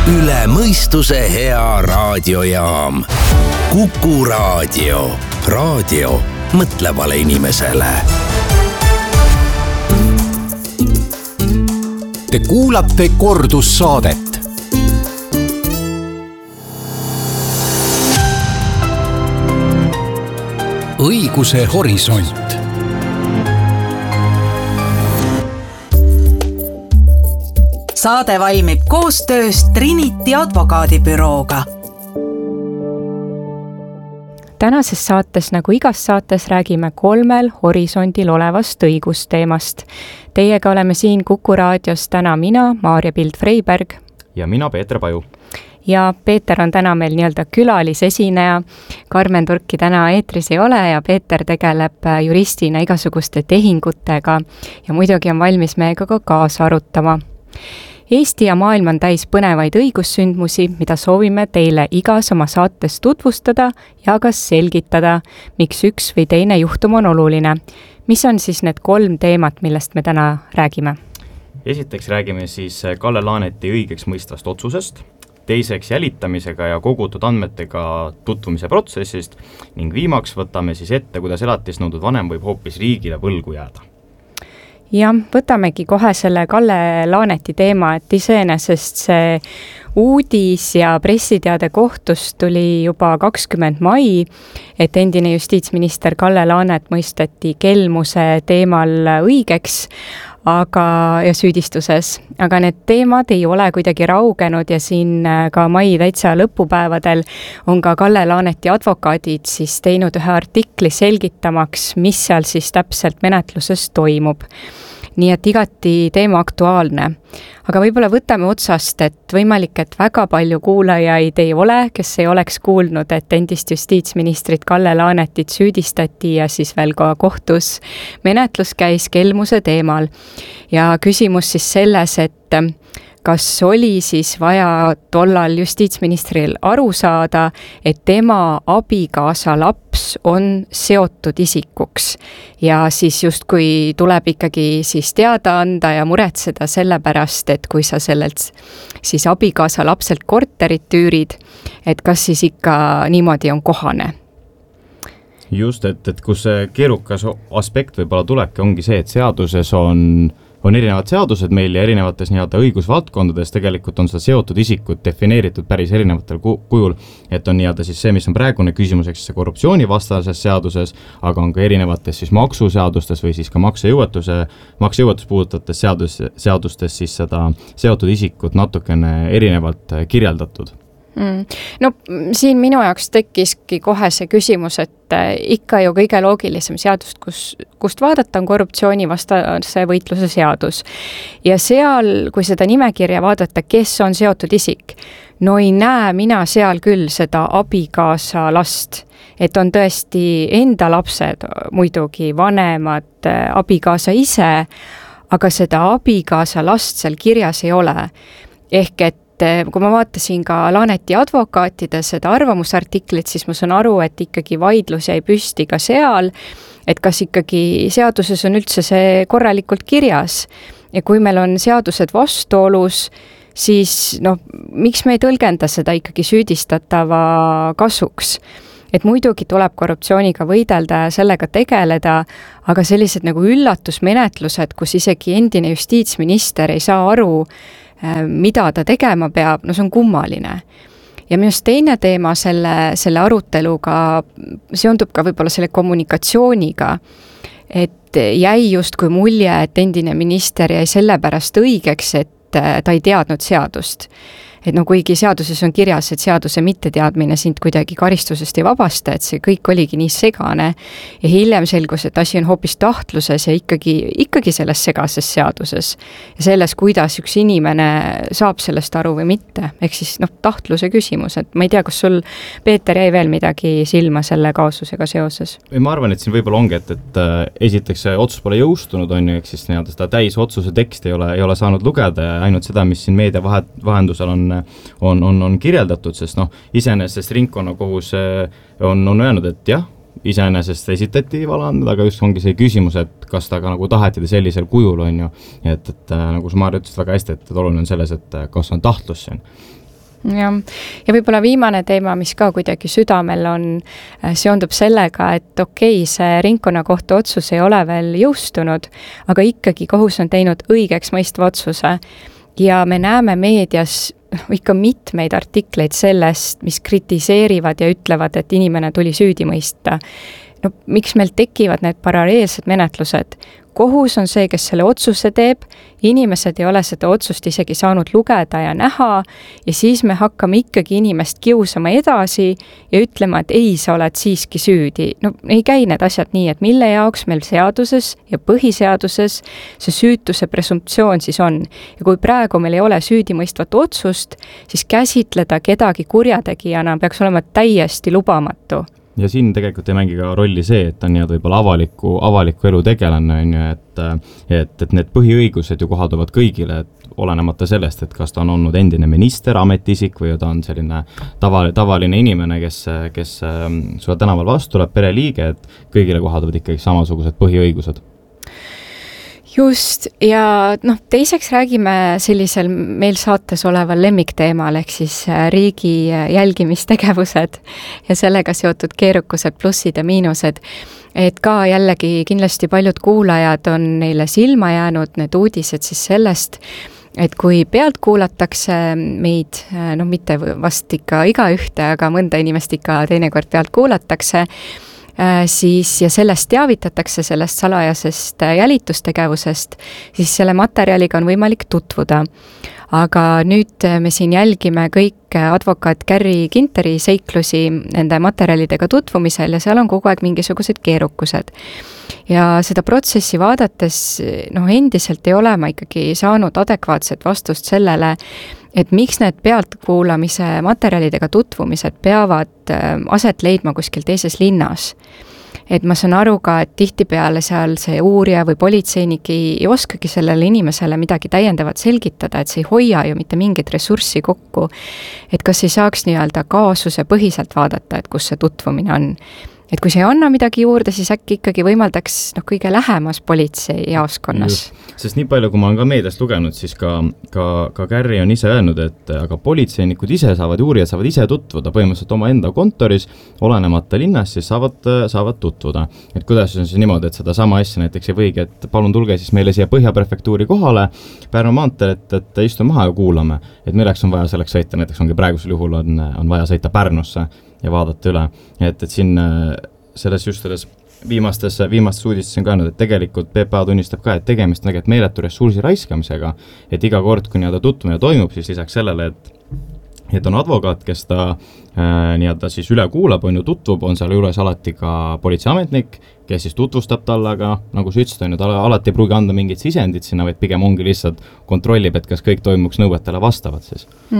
üle mõistuse hea raadiojaam. Kuku Raadio. Raadio mõtlevale inimesele. Te kuulate kordussaadet. Õiguse horisont. Saade valmib koostöös Trinity advokaadibürooga. Tänases saates, nagu igas saates, räägime 3 horisondil olevast õigusteemast. Teiega oleme siin Kuku Raadios täna mina, Maarja Pild-Freiberg. Ja mina, Peeter Paju. Ja Peeter on täna meil nii-öelda külalisesineja. Karmen Turki täna eetris ei ole ja Peeter tegeleb juristina igasuguste tehingutega ja muidugi on valmis meiega ka kaasa arutama. Eesti ja maailm on täis põnevaid õigussündmusi, mida soovime teile igas oma saates tutvustada ja ka selgitada, miks üks või teine juhtum on oluline. Mis on siis need 3 teemat, millest me täna räägime? Esiteks räägime siis Kalle Laaneti õigeks mõistvast otsusest, teiseks jälitamisega ja kogutud andmetega tutvumise protsessist ning viimaks võtame siis ette, kuidas elatisnõudnud vanem võib hoopis riigile võlgu jääda. Ja võtamegi kohe selle Kalle Laaneti teema, et iseenesest see uudis ja pressiteade kohtust tuli juba 20. mai, et endine justiitsminister Kalle Laanet mõisteti kelmuse teemal õigeks ja süüdistuses. Aga need teemad ei ole kuidagi raugenud ja siin ka mai täitsa lõpupäevadel on ka Kalle Laaneti advokaadid siis teinud ühe artikli selgitamaks, mis seal siis täpselt menetluses toimub. Nii et igati teema aktuaalne. Aga võib-olla võtame otsast, et võimalik, et väga palju kuulajaid ei ole, kes ei oleks kuulnud, et endist justiitsministrit Kalle Laanetit süüdistati ja siis veel ka kohtus menetlus käis kelmuse teemal. Ja küsimus siis selles, et kas oli siis vaja tollal justiitsministril aru saada, et tema abikaasa laps on seotud isikuks ja siis justkui tuleb ikkagi siis teada anda ja muretseda selle pärast, et kui sa sellelt siis abikaasa lapselt korterit üürid, et kas siis ikka niimoodi on kohane? Just, et kus see keerukas aspekt võib-olla tulebki, ongi see, et seaduses on erinevad seadused meil ja erinevates nii-öelda õigusvaldkondades tegelikult on seda seotud isikut defineeritud päris erinevatel kujul, et on nii-öelda siis see, mis on praegune küsimus, eks see korruptsioonivastases seaduses, aga on ka erinevates siis maksuseadustes või siis ka maksejõuetus puudutates seadustes siis seda seotud isikut natukene erinevalt kirjeldatud. No siin minu jaoks tekkiski kohe see küsimus, et ikka ju kõige loogilisem seadust, kust vaadata, on korruptsioonivastase võitluse seadus. Ja seal, kui seda nimekirja vaadata, kes on seotud isik, no ei näe mina seal küll seda abikaasa last, et on tõesti enda lapsed, muidugi vanemad, abikaasa ise, aga seda abikaasa last seal kirjas ei ole. Ehk et kui ma vaatasin ka Laaneti advokaatide seda arvamusartiklit, siis ma saan aru, et ikkagi vaidlus jäi püsti ka seal, et kas ikkagi seaduses on üldse see korralikult kirjas. Ja kui meil on seadused vastuolus, siis miks me ei tõlgenda seda ikkagi süüdistatava kasuks? Et muidugi tuleb korruptsiooniga võidelda ja sellega tegeleda, aga sellised nagu üllatusmenetlused, kus isegi endine justiitsminister ei saa aru, mida ta tegema peab, see on kummaline. Ja minust teine teema selle aruteluga seondub ka võib-olla selle kommunikatsiooniga, et jäi justkui mulje, et endine minister jäi sellepärast õigeks, et ta ei teadnud seadust. Et kuigi seaduses on kirjas, et seaduse mitteteadmine sind kuidagi karistusest ei vabasta, et see kõik oligi nii segane ja hiljem selgus, et asi on hoopis tahtluses ja ikkagi selles segases seaduses ja selles, kuidas üks inimene saab sellest aru või mitte. Ehk siis tahtluse küsimus, et ma ei tea, kas sul, Peeter, jäi veel midagi silma selle kaasusega seoses? Ma arvan, et siin võib-olla ongi, et esiteks see otsus pole jõustunud, on ju, ehk siis seda täisotsuse teksti ei ole saanud lugeda ja ainult seda, mis siin meedia vahendusel on kirjeldatud, sest iseenesest ringkonnakohus on öelnud, et jah, iseenesest esitati valeandmed, aga just ongi see küsimus, et kas ta ka taheti sellisel kujul, on ju, et nagu sa Maarja ütlesid väga hästi, et oluline on selles, et kas on tahtlus siin. ja võib-olla viimane teema, mis ka kuidagi südamel on, seondub sellega, et see ringkonnakohtu otsus ei ole veel jõustunud, aga ikkagi kohus on teinud õigeks mõistva otsuse ja me näeme meedias ikka mitmeid artikleid sellest, mis kritiseerivad ja ütlevad, et inimene tuli süüdi mõista. No, miks meil tekivad need paralleelsed menetlused? Kohus on see, kes selle otsuse teeb, inimesed ei ole seda otsust isegi saanud lugeda ja näha ja siis me hakkame ikkagi inimest kiusama edasi ja ütlema, et ei, sa oled siiski süüdi. No ei käi need asjad nii, et mille jaoks meil seaduses ja põhiseaduses see süütuse presumptsioon siis on. Ja kui praegu meil ei ole süüdimõistvat otsust, siis käsitleda kedagi kurjategijana peaks olema täiesti lubamatu. Ja siin tegelikult ei mängi ka rolli see, et on võib-olla avaliku elu tegelane, on ju, et need põhiõigused ju kohalduvad kõigile, et olenemata sellest, et kas ta on olnud endine minister, ametiisik või ta on selline tavaline inimene, kes sulle tänaval vastu tuleb, pereliige, et kõigile kohalduvad ikkagi samasugused põhiõigused. Just, ja teiseks räägime sellisel meil saates oleval lemmikteemal, ehk siis riigi jälgimistegevused ja sellega seotud keerukused, plussid ja miinused. Et ka jällegi kindlasti paljud kuulajad on neile silma jäänud need uudised siis sellest, et kui pealt kuulatakse meid, mitte vast ikka igaühte, aga mõnda inimest ikka teinekord pealt kuulatakse, siis ja sellest teavitatakse, sellest salajasest jälitustegevusest, siis selle materjaliga on võimalik tutvuda. Aga nüüd me siin jälgime kõik advokaat Carri Ginteri seiklusi nende materjalidega tutvumisel ja seal on kogu aeg mingisugused keerukused. Ja seda protsessi vaadates, endiselt ei ole ma ikkagi saanud adekvaatset vastust sellele, et miks need pealtkuulamise materjalidega tutvumised peavad aset leidma kuskil teises linnas. Et ma saan aru ka, et tihtipeale seal see uurija või politseinik ei oskagi sellele inimesele midagi täiendavat selgitada, et see ei hoia ju mitte mingit ressurssi kokku. Et kas ei saaks kaasuse põhiselt vaadata, et kus see tutvumine on. Et kui see ei anna midagi juurde, siis äkki ikkagi võimaldaks kõige lähemas politsei jaoskonnas. Sest nii palju, kui ma olen ka meediast lugenud, siis ka Carri on ise öelnud, et aga politseinikud ise saavad, uurijad saavad ise tutvuda põhimõtteliselt oma enda kontoris, olenemata linnas, siis saavad tutvuda. Et kuidas on siis niimoodi, et seda sama asja näiteks ei võigi, et palun tulge siis meile siia Põhjaprefektuuri kohale, Pärnu maanteel, et istume maha ja kuulame. Et milleks on vaja selleks sõita, näiteks ongi praegusel juhul on vaja sõita Pärnusse ja vaadata üle. Et siin selles viimastes uudistes on ka öelnud, et tegelikult PPA tunnistab ka, et tegemist on tegelikult meeletu ressursi raiskamisega, et iga kord, kui tutvumine toimub, siis lisaks sellele, et on advokaat, kes ta siis üle kuulab, on ju tutvub, on seal juures alati ka politseiametnik, kes siis tutvustab talle, aga nagu sa ütlesid, ta alati ei pruugi anda mingit sisendit sinna, vaid pigem ongi lihtsalt kontrollib, et kas kõik toimuks nõuetele vastavad siis.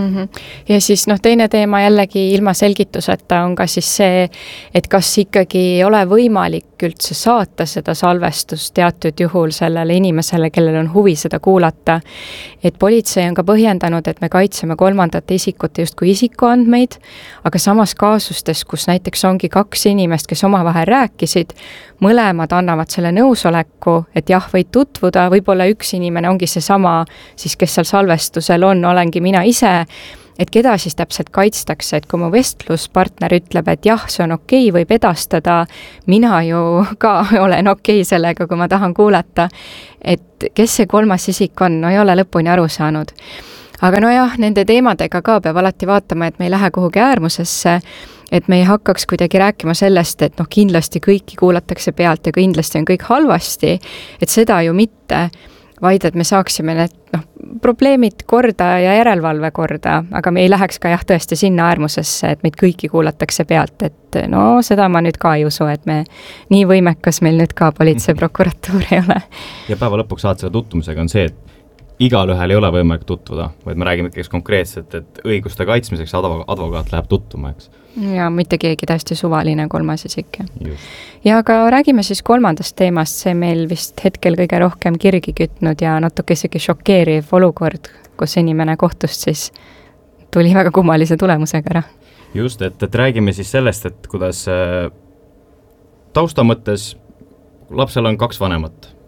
Ja siis teine teema jällegi ilma selgituseta on ka siis see, et kas ikkagi ei ole võimalik üldse saata seda salvestust teatud juhul sellele inimesele, kellel on huvi seda kuulata. Et politsei on ka põhjendanud, et me kaitseme kolmandate isikute justkui isikuandmeid, aga samas kaasustes, kus näiteks ongi 2 inimest, kes omavahel rääkisid, mõlemad annavad selle nõusoleku, et jah, võid tutvuda, võib-olla üks inimene ongi see sama, siis kes seal salvestusel on, olengi mina ise, et keda siis täpselt kaitstakse, et kui mu vestluspartner ütleb, et jah, see on okei, võib edastada, mina ju ka olen okei sellega, kui ma tahan kuulata, et kes see kolmas isik on, ei ole lõpuni aru saanud. Aga nende teemadega ka peab alati vaatama, et me ei lähe kuhugi äärmusesse, et me ei hakkaks kuidagi rääkima sellest, et kindlasti kõiki kuulatakse pealt ja kindlasti on kõik halvasti, et seda ju mitte, vaid et me saaksime need probleemid korda ja järelevalve korda, aga me ei läheks ka tõesti sinna äärmusesse, et meid kõiki kuulatakse pealt, et seda ma nüüd ka ei usu, et me nii võimekas meil nüüd ka politsei prokuratuur ei ole. Ja päeva lõpuks saad selle tutvumisega on see, et igal ühel ei ole võimalik tutvuda, vaid me räägime ikkagi konkreetselt, et õiguste kaitsmiseks advokaat läheb tutvuma, eks. Ja mitte keegi täiesti suvaline kolmas isik. Ja aga räägime siis kolmandast teemast, see meil vist hetkel kõige rohkem kirgi kütnud ja natuke isegi šokeeriv olukord, kus inimene kohtust siis tuli väga kummalise tulemusega ära. Just, et räägime siis sellest, et kuidas tausta mõttes lapsel on 2 vanemat.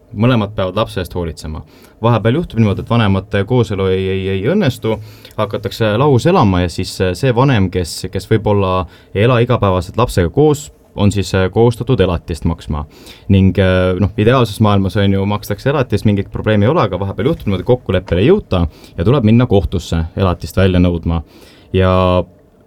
mõlemad peavad lapse eest hoolitsema. Vahepeal juhtub niimoodi, et vanemate kooselu ei õnnestu, hakatakse lahus elama ja siis see vanem, kes võib-olla ei ela igapäevaselt lapsega koos, on siis kohustatud elatist maksma. Ning ideaalses maailmas on ju makstakse elatist, mingit probleemi ei ole, aga vahepeal juhtub niimoodi, kokkuleppele ei jõuta ja tuleb minna kohtusse elatist välja nõudma. Ja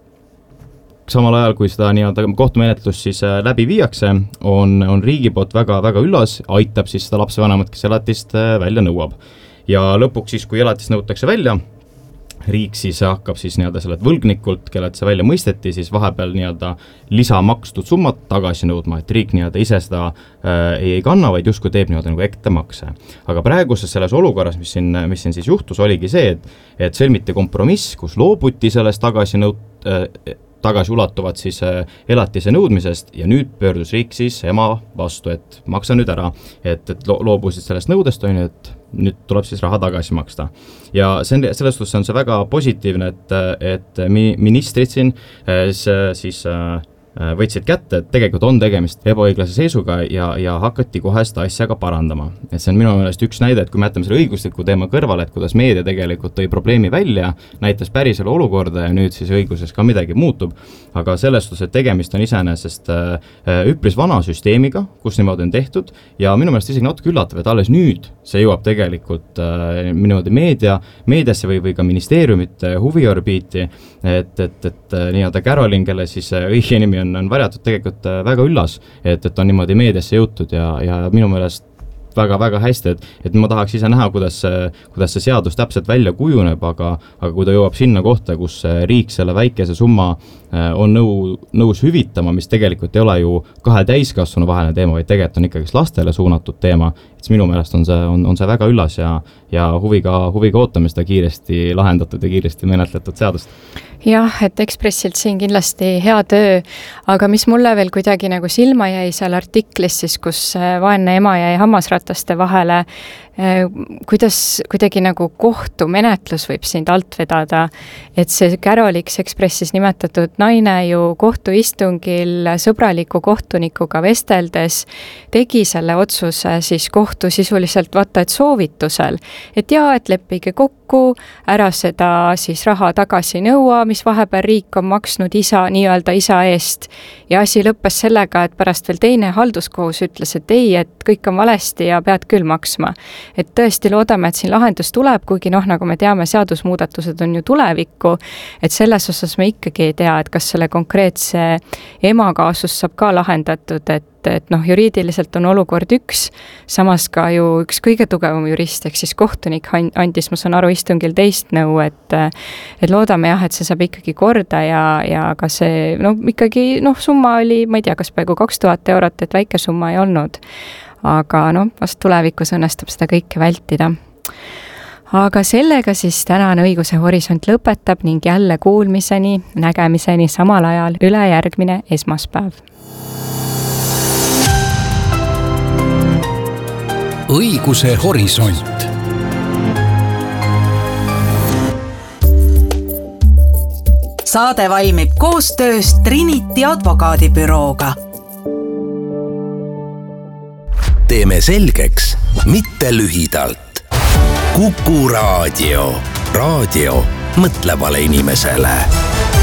samal ajal, kui seda nii-öelda kohtumenetlust siis läbi viiakse, on riigi poolt väga-väga üllas, aitab siis seda lapsevanemat, kes elatist välja nõuab. Ja lõpuks siis, kui elatist nõutakse välja, riik siis hakkab siis nii-öelda sellelt võlgnikult, kellelt see välja mõisteti, siis vahepeal nii-öelda lisamakstud summat tagasi nõudma, et riik nii-öelda ise seda ei kanna, vaid justkui teeb nii-öelda nagu ektemakse. Aga praeguses selles olukorras, mis siin siis juhtus, oligi see, et sõlmiti kompromiss, kus loobuti sellest tagasi ulatuvad siis elatise nõudmisest ja nüüd pöördus riik siis ema vastu, et maksa nüüd ära, et loobusid sellest nõudest, on ju, et nüüd tuleb siis raha tagasi maksta. Ja selles suhtes on see väga positiivne, et ministrid siin siis võtsid kätte, et tegelikult on tegemist ebaõiglase seisuga ja hakati kohe seda asja ka parandama. Et see on minu meelest üks näide, et kui me jätame selle õigusliku teema kõrvale, et kuidas meedia tegelikult tõi probleemi välja, näitas päriselu olukorda ja nüüd siis õiguses ka midagi muutub, aga selles suhtes, et tegemist on iseenesest üpris vana süsteemiga, kus niimoodi on tehtud ja minu meelest isegi natuke üllatav, et alles nüüd see jõuab tegelikult niimoodi meediasse või ka ministeeriumite huviorbiiti, et nii-öelda Carolin, kelle siis õige nimi on varjatud tegelikult väga üllas, et on niimoodi meediasse jõutud ja minu meelest väga-väga hästi, et ma tahaks ise näha, kuidas see seadus täpselt välja kujuneb, aga kui ta jõuab sinna kohta, kus riik selle väikese summa on nõus hüvitama, mis tegelikult ei ole ju kahe täiskasvanu vaheline teema, vaid tegelikult on ikkagi lastele suunatud teema, siis minu meelest on see väga üllas ja huviga ootame seda kiiresti lahendatud ja kiiresti menetletud seadust. Jah, et Ekspressilt siin kindlasti hea töö, aga mis mulle veel kuidagi nagu silma jäi seal artiklis siis, kus vaene ema jäi hammasrataste vahele, kuidas kuidagi nagu kohtumenetlus võib sind alt vedada, et see Caroliks Ekspressis nimetatud naine ju kohtuistungil sõbraliku kohtunikuga vesteldes tegi selle otsuse siis kohtu sisuliselt vaata, et soovitusel, et et leppige kokku, ära seda siis raha tagasi nõua, mis vahepeal riik on maksnud nii-öelda isa eest ja asi lõppes sellega, et pärast veel teine halduskohus ütles, et ei, et kõik on valesti ja pead küll maksma. Et tõesti loodame, et siin lahendus tuleb, kuigi nagu me teame, seadusmuudatused on ju tulevikku, et selles osas me ikkagi ei tea, et kas selle konkreetse ema kaasus saab ka lahendatud, et juriidiliselt on olukord üks, samas ka ju üks kõige tugevam jurist, ehk siis kohtunik andis, ma saan aru, istungil teist nõu, et loodame jah, et see saab ikkagi korda ja ka see, ikkagi summa oli, ma ei tea, kas peaaegu 2000 eurot, et väike summa ei olnud. Aga vast tulevikus õnnestub seda kõike vältida. Aga sellega siis tänane Õiguse Horisont lõpetab ning jälle kuulmiseni, nägemiseni samal ajal üle järgmine esmaspäev. Õiguse Horisont. Saade valmib koostöös Trinity advokaadibürooga. Teeme selgeks, mitte lühidalt. Kuku Raadio. Raadio mõtlevale inimesele.